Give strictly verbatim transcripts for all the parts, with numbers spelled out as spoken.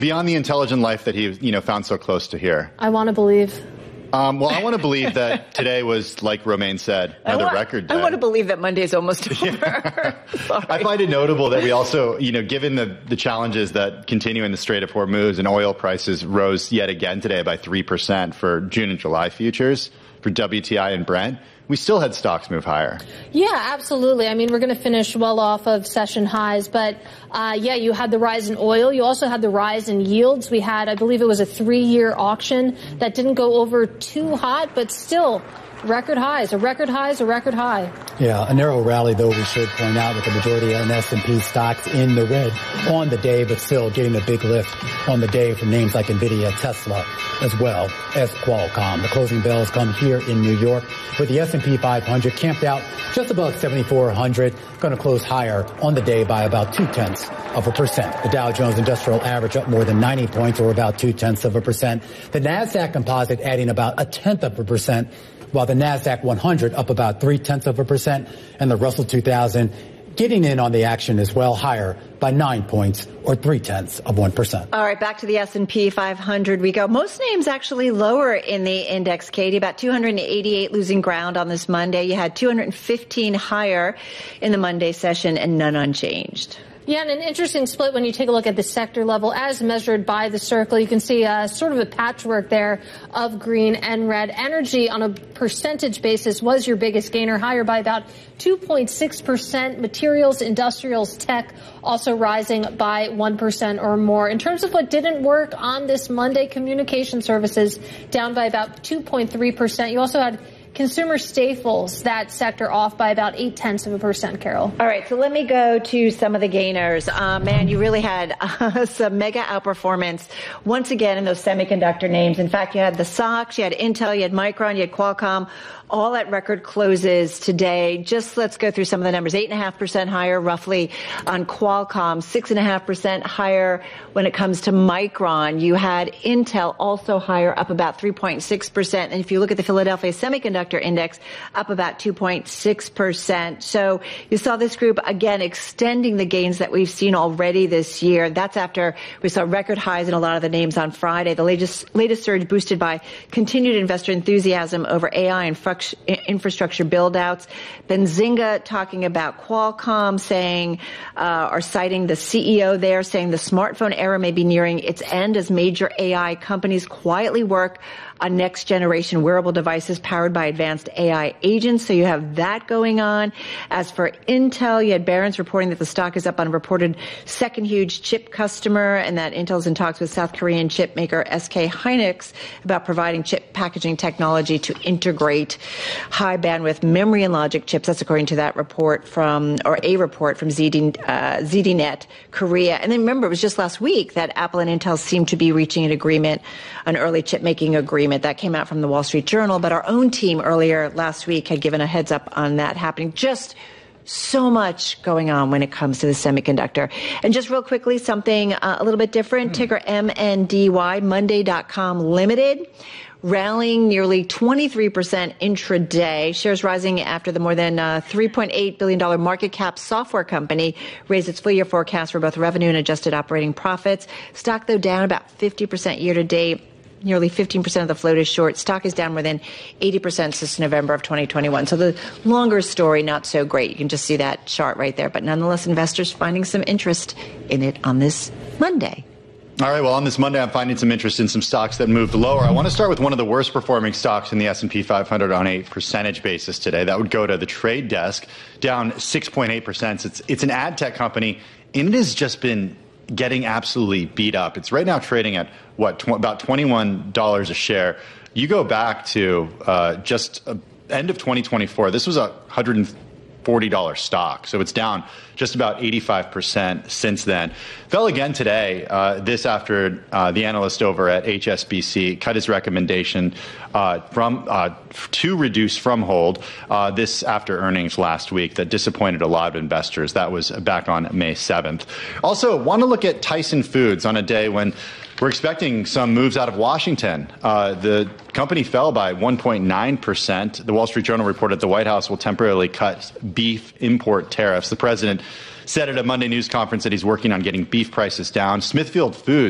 Beyond the intelligent life that he, you know, found so close to here. I want to believe. Um, well, I want to believe that today was, like Romaine said, another want, record day. I want to believe that Monday's almost over. Yeah. I find it notable that we also, you know, given the, the challenges that continue in the Strait of Hormuz, and oil prices rose yet again today by three percent for June and July futures for W T I and Brent. We still had stocks move higher. Yeah, absolutely. I mean, we're going to finish well off of session highs. But, uh, yeah, you had the rise in oil. You also had the rise in yields. We had, I believe it was a three-year auction that didn't go over too hot, but still record highs. A record high is a record high. Yeah, a narrow rally, though, we should point out, with the majority of S and P stocks in the red on the day, but still getting a big lift on the day from names like NVIDIA, Tesla, as well as Qualcomm. The closing bells come here in New York with the S and P five hundred camped out just above seventy-four hundred, going to close higher on the day by about two-tenths of a percent. The Dow Jones Industrial Average up more than ninety points, or about two-tenths of a percent. The NASDAQ Composite adding about a tenth of a percent, while the NASDAQ one hundred up about three-tenths of a percent, and the Russell two thousand getting in on the action as well, higher by nine points, or three-tenths of one percent. All right, back to the S and P five hundred we go. Most names actually lower in the index, Katie, about two hundred eighty-eight losing ground on this Monday. You had two hundred fifteen higher in the Monday session and none unchanged. Yeah, and an interesting split when you take a look at the sector level as measured by the circle. You can see uh, sort of a patchwork there of green and red. Energy on a percentage basis was your biggest gainer, higher by about two point six percent. Materials, industrials, tech also rising by one percent or more. In terms of what didn't work on this Monday, communication services down by about two point three percent. You also had consumer staples, that sector off by about eight tenths of a percent, Carol. All right, so let me go to some of the gainers. Uh, man, you really had uh, some mega outperformance once again in those semiconductor names. In fact, you had the S O X, you had Intel, you had Micron, you had Qualcomm, all at record closes today. Just let's go through some of the numbers. Eight and a half percent higher roughly on Qualcomm, six and a half percent higher when it comes to Micron. You had Intel also higher, up about three point six percent. And if you look at the Philadelphia Semiconductor Index, up about two point six percent. So you saw this group again extending the gains that we've seen already this year. That's after we saw record highs in a lot of the names on Friday. The latest latest surge boosted by continued investor enthusiasm over A I and infrastructure build-outs. Benzinga talking about Qualcomm, saying, uh, or citing the C E O there, saying the smartphone era may be nearing its end as major A I companies quietly work on next-generation wearable devices powered by advanced A I agents. So you have that going on. As for Intel, you had Barron's reporting that the stock is up on a reported second huge chip customer, and that Intel's in talks with South Korean chip maker S K Hynix about providing chip packaging technology to integrate high-bandwidth memory and logic chips. That's according to that report from, or a report from Z D, uh, Z D Net Korea. And then remember, it was just last week that Apple and Intel seemed to be reaching an agreement, an early chip-making agreement. That came out from the Wall Street Journal, but our own team earlier last week had given a heads up on that happening. Just so much going on when it comes to the semiconductor. And just real quickly, something uh, a little bit different, mm. ticker M N D Y, Monday dot com Limited, rallying nearly twenty-three percent intraday. Shares rising after the more than uh, three point eight billion dollars market cap software company raised its full year forecast for both revenue and adjusted operating profits. Stock, though, down about fifty percent year to date. Nearly fifteen percent of the float is short. Stock is down more than eighty percent since November of twenty twenty-one. So the longer story, not so great. You can just see that chart right there. But nonetheless, investors finding some interest in it on this Monday. All right, well, on this Monday, I'm finding some interest in some stocks that moved lower. I want to start with one of the worst performing stocks in the S and P five hundred on a percentage basis today. That would go to the Trade Desk, down six point eight percent. It's, it's an ad tech company, and it has just been getting absolutely beat up. It's right now trading at, what, tw- about twenty-one dollars a share. You go back to uh, just uh, end of twenty twenty-four, this was a one hundred forty dollars stock. So it's down just about eighty-five percent since then. Fell again today, uh, this after uh, the analyst over at H S B C cut his recommendation uh, from uh, to reduce from hold uh, this after earnings last week that disappointed a lot of investors. That was back on May seventh. Also, want to look at Tyson Foods on a day when we're expecting some moves out of Washington. Uh, the company fell by one point nine percent. The Wall Street Journal reported the White House will temporarily cut beef import tariffs. The president said at a Monday news conference that he's working on getting beef prices down. Smithfield Foods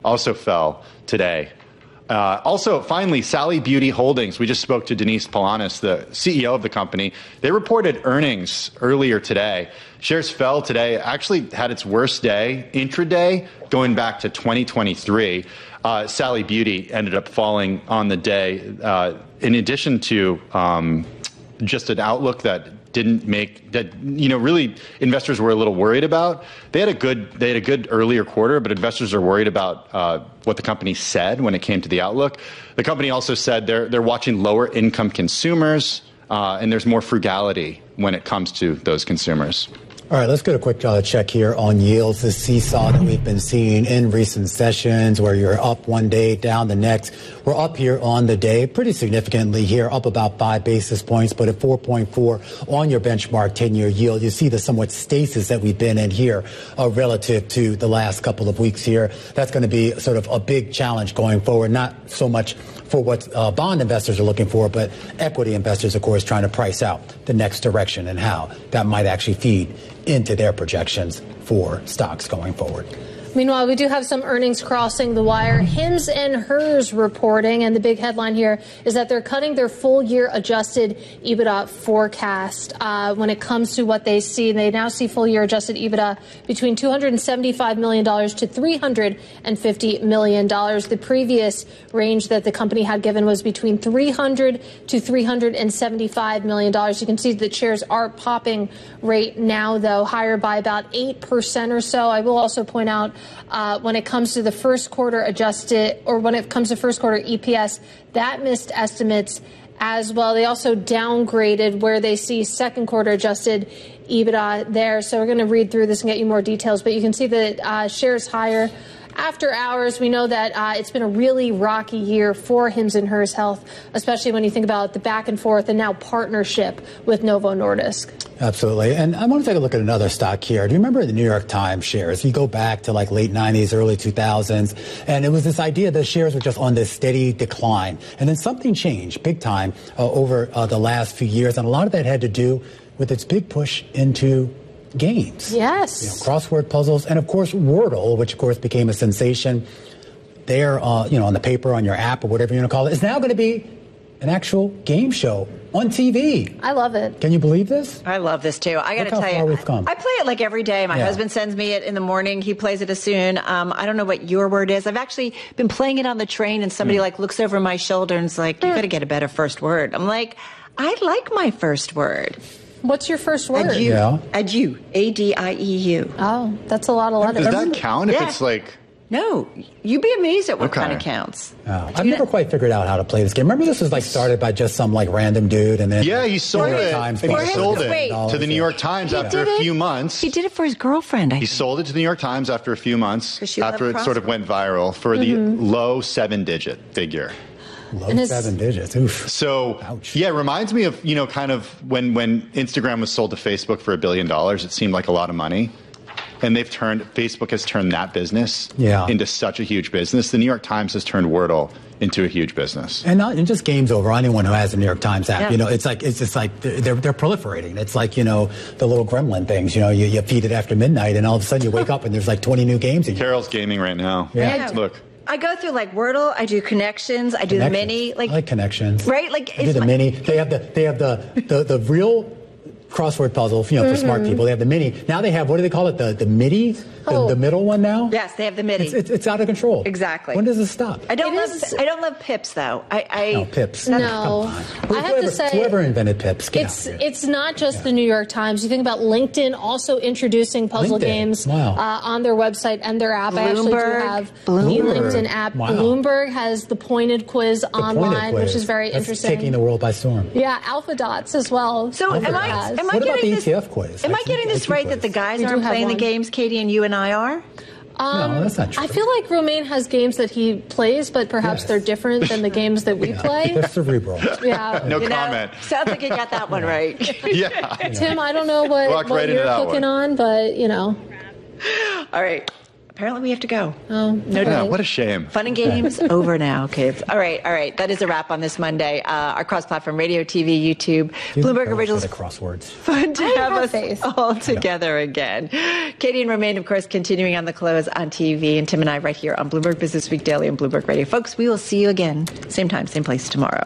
also fell today. Uh, also, finally, Sally Beauty Holdings. We just spoke to Denise Polanis, the C E O of the company. They reported earnings earlier today. Shares fell today, actually had its worst day intraday going back to twenty twenty-three. Uh, Sally Beauty ended up falling on the day, uh, in addition to um, just an outlook that didn't make that, you know, really investors were a little worried about. They had a good, they had a good earlier quarter, but investors are worried about uh, what the company said when it came to the outlook. The company also said they're they're watching lower income consumers, uh, and there's more frugality when it comes to those consumers. All right, let's get a quick uh, check here on yields. This seesaw that we've been seeing in recent sessions where you're up one day, down the next. We're up here on the day pretty significantly here, up about five basis points, but at four point four on your benchmark ten-year yield. You see the somewhat stasis that we've been in here uh, relative to the last couple of weeks here. That's going to be sort of a big challenge going forward, not so much for what uh, bond investors are looking for, but equity investors, of course, trying to price out the next direction and how that might actually feed into their projections for stocks going forward. Meanwhile, we do have some earnings crossing the wire. Hims and Hers reporting, and the big headline here is that they're cutting their full-year adjusted EBITDA forecast. Uh, when it comes to what they see, they now see full-year adjusted EBITDA between two hundred seventy-five million dollars to three hundred fifty million dollars. The previous range that the company had given was between three hundred to three hundred seventy-five million dollars. You can see that shares are popping right now, though, higher by about eight percent or so. I will also point out, Uh, when it comes to the first quarter adjusted, or when it comes to first quarter E P S, that missed estimates as well. They also downgraded where they see second quarter adjusted EBITDA there. So we're going to read through this and get you more details. But you can see that uh, shares higher. After hours, we know that uh, it's been a really rocky year for Hims and Hers Health, especially when you think about the back and forth and now partnership with Novo Nordisk. Absolutely. And I want to take a look at another stock here. Do you remember the New York Times shares? You go back to like late nineties, early two thousands, and it was this idea that shares were just on this steady decline. And then something changed big time uh, over uh, the last few years. And a lot of that had to do with its big push into games. Yes. You know, crossword puzzles, and of course Wordle, which of course became a sensation there, uh, you know, on the paper, on your app, or whatever you want to call it, is now going to be an actual game show on T V. I love it. Can you believe this? I love this too. I got to Look how tell far you, we've come. I play it like every day. My Yeah. husband sends me it in the morning. He plays it as soon. Um, I don't know what your word is. I've actually been playing it on the train, and somebody Mm. like looks over my shoulder and is like, "You got to get a better first word." I'm like, I like my first word. What's your first word? Adieu. Yeah. Adieu. A D I E U. Oh, that's a lot of letters. Does that count if Yeah. it's like... No, you'd be amazed at what Okay. kind of counts. Oh, I've never quite figured out how to play this game. Remember, this was like started by just some like random dude, and then Yeah, he sold New York it. Times And bought he it sold for it fifty dollars. to the New York Times He after did a it? few months. He did it for his girlfriend, I He think. sold it to the New York Times after a few months, 'Cause she after loved it sort of crossword. went viral for the low seven-digit figure. Low And his- seven digits. Oof. So, Ouch. yeah, it reminds me of, you know, kind of when, when Instagram was sold to Facebook for a billion dollars, it seemed like a lot of money. And they've turned, Facebook has turned that business Yeah. into such a huge business. The New York Times has turned Wordle into a huge business. And not and just games over. Anyone who has the New York Times app, Yeah. you know, it's like it's just like they're they're proliferating. It's like, you know, the little gremlin things. You know, you, you feed it after midnight, and all of a sudden you wake up and there's like twenty new games. In Carol's gaming right now. Yeah. Look. I go through like Wordle, I do connections, I do the mini, like, I like connections. right? Like, I do it's the my- mini. They have the they have the the, the real crossword puzzle, you know, for smart people. They have the mini. Now they have, what do they call it? The the MIDI, the, Oh. the middle one now. Yes, they have the MIDI. It's, it's it's out of control. Exactly. When does it stop? I don't It love is- I don't love Pips though. I, I No, Pips. No. Come on. I have Whoever- to say- whoever invented Pips. Get It's out here. it's not just the New York Times. You think about LinkedIn also introducing puzzle LinkedIn. games Wow. uh, on their website and their app. I actually do Bloomberg. have Bloomberg. the LinkedIn app. Wow. Bloomberg has the pointed quiz The pointed online, quiz. which is very That's interesting. taking the world by storm. Yeah, Alpha Dots as well. So am I has. am I What about getting the this E T F quiz? Am I I getting think this I Q right quiz. that the guys We do aren't have playing the one. games Katie and you and I are? Um, No, that's not true. I feel like Romaine has games that he plays, but perhaps Yes. they're different than the games that we play. They're cerebral. Yeah. No You know, comment. sounds like you got that one right. Yeah. Tim, I don't know what, Walk what right into you're that cooking one. on, but, you know. All right. Apparently we have to go. Oh, no, yeah, what a shame. Fun and games over now, kids. All right, all right. That is a wrap on this Monday. Uh, our cross-platform radio, T V, YouTube, Dude, Bloomberg Originals. The crosswords. Fun to I have, have us faith. all together again. Katie and Romaine, of course, continuing on the close on T V, and Tim and I right here on Bloomberg Business Week Daily and Bloomberg Radio. Folks, we will see you again, same time, same place tomorrow.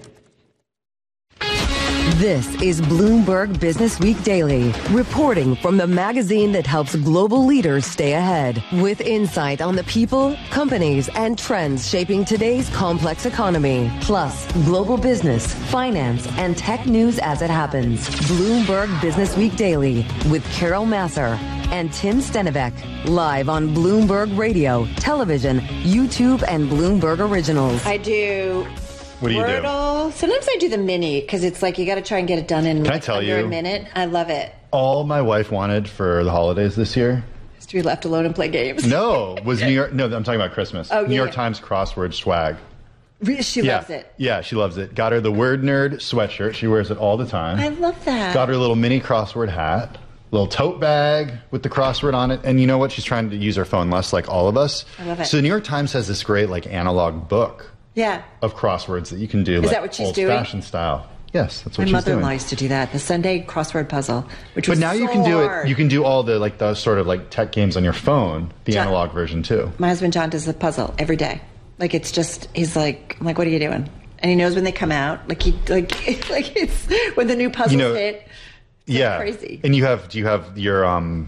This is Bloomberg Business Week Daily, reporting from the magazine that helps global leaders stay ahead, with insight on the people, companies, and trends shaping today's complex economy, plus global business, finance, and tech news as it happens. Bloomberg Business Week Daily with Carol Massar and Tim Stenivek, live on Bloomberg Radio, television, YouTube, and Bloomberg Originals. I do... What do you Wordle. do? Sometimes I do the mini because it's like you got to try and get it done in Can like I tell under you? a minute. I love it. All my wife wanted for the holidays this year. Is to be left alone and play games. No, was New York. No, I'm talking about Christmas. Oh, New yeah, York yeah. Times crossword swag. She yeah. loves it. Yeah, she loves it. Got her the Word Nerd sweatshirt. She wears it all the time. I love that. Got her a little mini crossword hat, little tote bag with the crossword on it. And you know what? She's trying to use her phone less, like all of us. I love it. So the New York Times has this great like analog book. Yeah. Of crosswords that you can do. Is like that what she's doing? old-fashioned style. Yes, that's what My she's doing. mother-in-law used to do that. The Sunday crossword puzzle, which But was now you so can do hard. it. You can do all the like those sort of like tech games on your phone. The John- analog version too. My husband John does the puzzle every day. Like it's just he's like I'm like, what are you doing? And he knows when they come out. Like he like like it's when the new puzzles You know, hit. Yeah, crazy. And you have do you have your um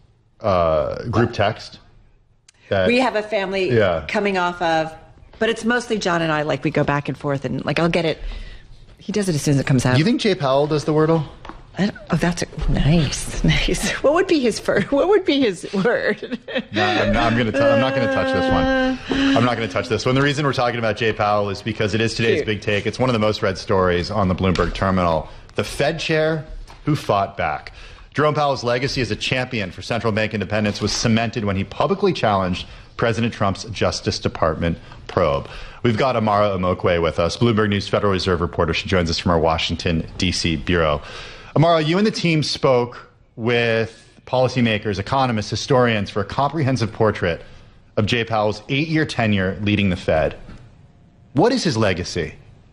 uh group text? That, We have a family Yeah. coming off of, but it's mostly John and I. Like we go back and forth, and like I'll get it. He does it as soon as it comes out. Do you think Jay Powell does the Wordle? I don't- oh, that's a, nice, nice. What would be his first? What would be his word? No, I'm not, I'm gonna. T- I'm not going to touch this one. I'm not going to touch this one. The reason we're talking about Jay Powell is because it is today's Cute. big take. It's one of the most read stories on the Bloomberg terminal. The Fed chair who fought back. Jerome Powell's legacy as a champion for central bank independence was cemented when he publicly challenged President Trump's Justice Department probe. We've got Amara Omokwe with us, Bloomberg News Federal Reserve reporter. She joins us from our Washington, D C bureau. Amara, you and the team spoke with policymakers, economists, historians for a comprehensive portrait of Jay Powell's eight-year tenure leading the Fed. What is his legacy?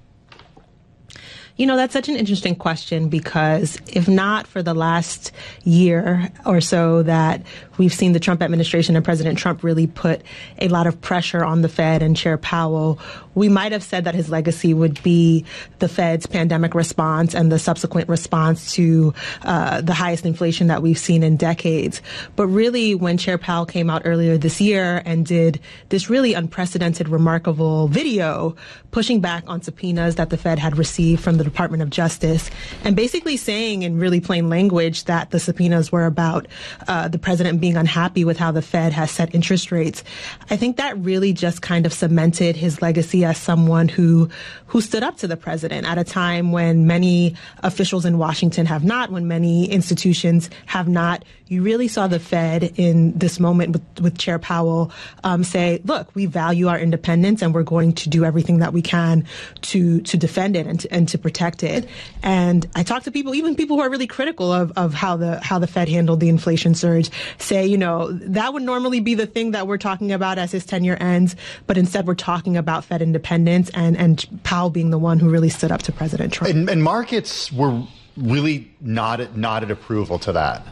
You know, that's such an interesting question because if not for the last year or so that we've seen the Trump administration and President Trump really put a lot of pressure on the Fed and Chair Powell, we might have said that his legacy would be the Fed's pandemic response and the subsequent response to uh, the highest inflation that we've seen in decades. But really, when Chair Powell came out earlier this year and did this really unprecedented, remarkable video pushing back on subpoenas that the Fed had received from the Department of Justice and basically saying in really plain language that the subpoenas were about uh, the president being unhappy with how the Fed has set interest rates. I think that really just kind of cemented his legacy as someone who who stood up to the president at a time when many officials in Washington have not, when many institutions have not. You really saw the Fed in this moment with, with Chair Powell um, say, look, we value our independence and we're going to do everything that we can to to defend it and to, and to protect it. And I talked to people, even people who are really critical of, of how the how the Fed handled the inflation surge, say, you know, that would normally be the thing that we're talking about as his tenure ends. But instead, we're talking about Fed independence and, and Powell being the one who really stood up to President Trump. And, and markets were really not, not at approval to that.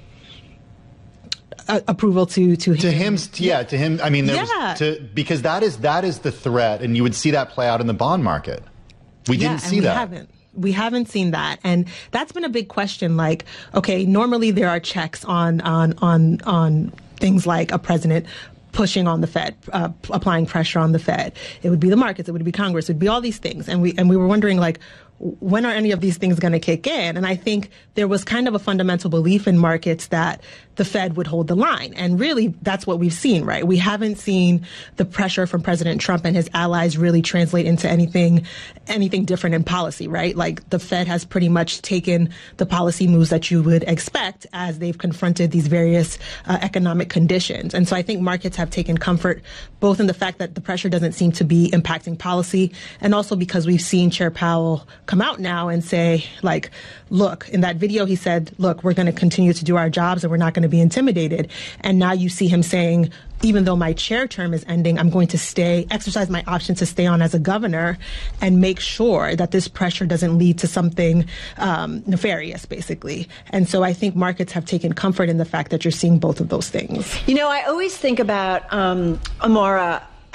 Uh, approval to to him. To him, yeah, to him. I mean, there Yeah. was to because that is that is the threat, and you would see that play out in the bond market. We Yeah, didn't see and we that. haven't. We haven't seen that, and that's been a big question. Like, okay, normally there are checks on on on on things like a president pushing on the Fed, uh, p- applying pressure on the Fed. It would be the markets, it would be Congress, it would be all these things, and we and we were wondering like, when are any of these things going to kick in? And I think there was kind of a fundamental belief in markets that the Fed would hold the line. And really, that's what we've seen, right? We haven't seen the pressure from President Trump and his allies really translate into anything, anything different in policy, right? Like the Fed has pretty much taken the policy moves that you would expect as they've confronted these various uh, economic conditions. And so I think markets have taken comfort both in the fact that the pressure doesn't seem to be impacting policy and also because we've seen Chair Powell come out now and say, like, look, in that video he said, look, we're going to continue to do our jobs and we're not going to be intimidated. And now you see him saying, even though my chair term is ending, I'm going to stay, exercise my option to stay on as a governor and make sure that this pressure doesn't lead to something um, nefarious, basically. And so I think markets have taken comfort in the fact that you're seeing both of those things. You know, I always think about, um, Amara,